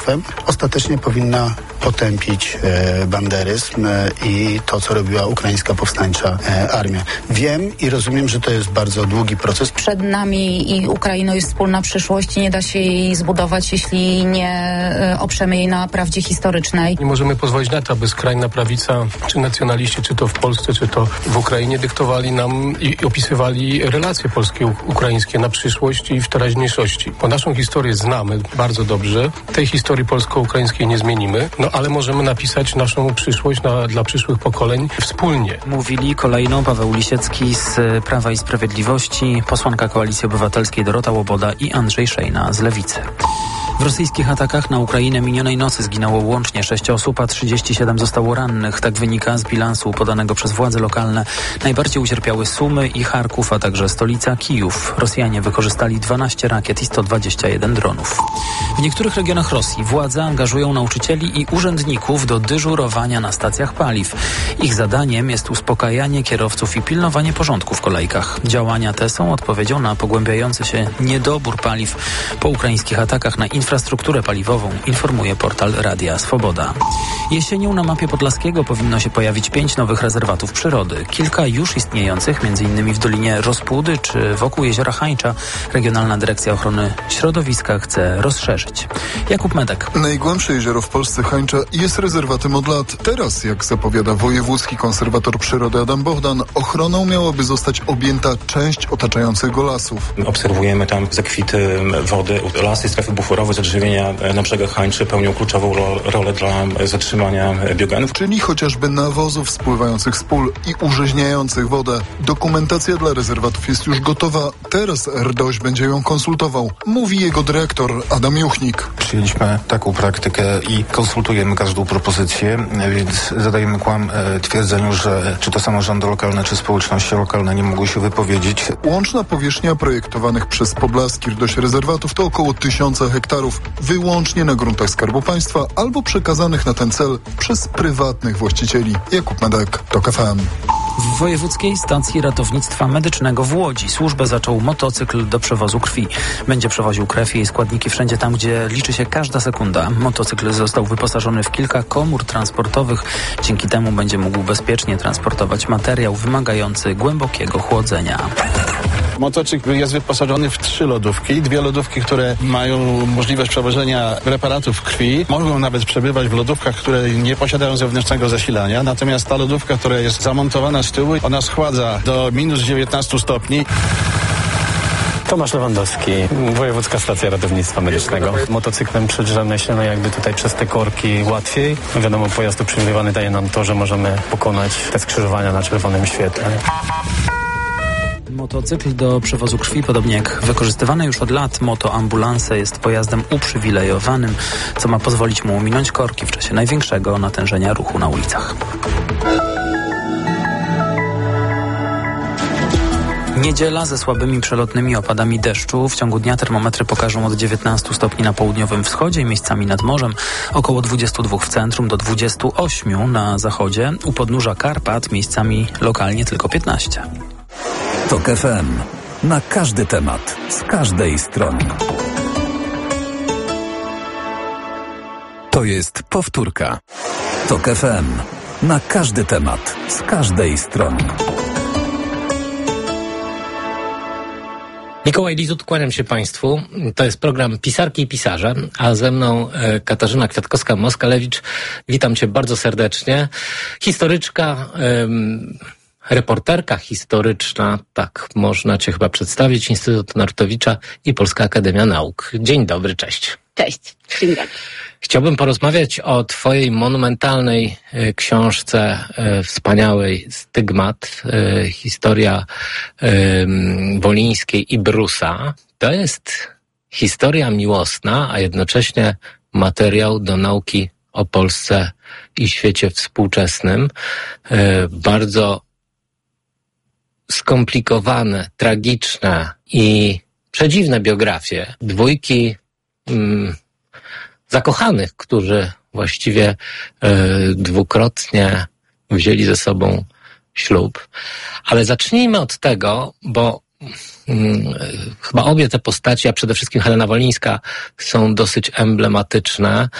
ostatecznie powinna potępić banderyzm i to, co robiła ukraińska powstańcza armia. Wiem i rozumiem, że to jest bardzo długi proces. Przed nami i Ukrainą jest wspólna przyszłość i nie da się jej zbudować, jeśli nie oprzemy jej na prawdzie historycznej. Nie możemy pozwolić na to, aby skrajna prawica, czy nacjonaliści, czy to w Polsce, czy to w Ukrainie, dyktowali nam i opisywali relacje polskie-ukraińskie na przyszłość i w teraźniejszości. Bo naszą historię znamy bardzo dobrze. Tej historii polsko-ukraińskiej nie zmienimy, ale możemy napisać naszą przyszłość dla przyszłych pokoleń wspólnie. Mówili kolejno Paweł Lisiecki z Prawa i Sprawiedliwości, posłanka Koalicji Obywatelskiej Dorota Łoboda i Andrzej Szejna z Lewicy. W rosyjskich atakach na Ukrainę minionej nocy zginęło łącznie 6 osób, a 37 zostało rannych. Tak wynika z bilansu podanego przez władze lokalne. Najbardziej ucierpiały Sumy i Charków, a także stolica Kijów. Rosjanie wykorzystali 12 rakiet i 121 dronów. W niektórych regionach Rosji władze angażują nauczycieli i urzędników do dyżurowania na stacjach paliw. Ich zadaniem jest uspokajanie kierowców i pilnowanie porządku w kolejkach. Działania te są odpowiedzią na pogłębiający się niedobór paliw po ukraińskich atakach na infrastrukturę paliwową, informuje portal Radia Swoboda. Jesienią na mapie Podlaskiego powinno się pojawić 5 nowych rezerwatów przyrody. Kilka już istniejących, m.in. w Dolinie Rospudy czy wokół jeziora Hańcza, Regionalna Dyrekcja Ochrony Środowiska chce rozszerzyć. Jakub Medek. Najgłębsze jezioro w Polsce, Hańcza, jest rezerwatem od lat. Teraz, jak zapowiada wojewódzki konserwator przyrody Adam Bohdan, ochroną miałaby zostać objęta część otaczających go lasów. Obserwujemy tam zakwity wody, lasy, strefy buforowe, zadrzewienia na brzegach Hańczy pełnią kluczową rolę dla zatrzymania biogenów. Czyli chociażby nawozów spływających z pól i urzeźniających wodę. Dokumentacja dla rezerwatów jest już gotowa. Teraz RDOŚ będzie ją konsultował. Mówi jego dyrektor Adam Juchnik. Przyjęliśmy taką praktykę i konsultujemy każdą propozycję, więc zadajemy kłam twierdzeniu, że czy to samorządy lokalne, czy społeczności lokalne nie mogły się wypowiedzieć. Łączna powierzchnia projektowanych przez Podlaski RDOŚ rezerwatów to około 1000 hektarów, wyłącznie na gruntach Skarbu Państwa albo przekazanych na ten cel przez prywatnych właścicieli. Jakub Medek, TOK FM. W Wojewódzkiej Stacji Ratownictwa Medycznego w Łodzi służbę zaczął motocykl do przewozu krwi. Będzie przewoził krew i jej składniki wszędzie tam, gdzie liczy się każda sekunda. Motocykl został wyposażony w kilka komór transportowych. Dzięki temu będzie mógł bezpiecznie transportować materiał wymagający głębokiego chłodzenia. Motocykl jest wyposażony w 3 lodówki. 2 lodówki, które mają możliwość przewożenia preparatów krwi. Mogą nawet przebywać w lodówkach, które nie posiadają zewnętrznego zasilania. Natomiast ta lodówka, która jest zamontowana z tyłu, ona schładza do minus 19 stopni. Tomasz Lewandowski, Wojewódzka Stacja Ratownictwa Medycznego. Motocyklem przedrzemy się jakby tutaj przez te korki łatwiej. Wiadomo, pojazd uprzywilejowany daje nam to, że możemy pokonać te skrzyżowania na czerwonym świetle. Motocykl do przewozu krwi, podobnie jak wykorzystywane już od lat motoambulanse, jest pojazdem uprzywilejowanym, co ma pozwolić mu ominąć korki w czasie największego natężenia ruchu na ulicach. Niedziela ze słabymi przelotnymi opadami deszczu. W ciągu dnia termometry pokażą od 19 stopni na południowym wschodzie i miejscami nad morzem, około 22 w centrum do 28 na zachodzie. U podnóża Karpat miejscami lokalnie tylko 15. TOK FM. Na każdy temat, z każdej strony. To jest powtórka. TOK FM. Na każdy temat, z każdej strony. Mikołaj Lizut, kłaniam się Państwu. To jest program Pisarki i Pisarze, a ze mną Katarzyna Kwiatkowska-Moskalewicz. Witam Cię bardzo serdecznie. Historyczka, reporterka historyczna, tak można Cię chyba przedstawić, Instytut Narutowicza i Polska Akademia Nauk. Dzień dobry, cześć. Cześć, dzień dobry. Chciałbym porozmawiać o Twojej monumentalnej książce wspaniałej Stygmat, historia Wolińskiej i Brusa. To jest historia miłosna, a jednocześnie materiał do nauki o Polsce i świecie współczesnym. Bardzo skomplikowane, tragiczne i przedziwne biografie dwójki zakochanych, którzy właściwie dwukrotnie wzięli ze sobą ślub. Ale zacznijmy od tego, bo chyba obie te postaci, a przede wszystkim Helena Wolińska, są dosyć emblematyczne.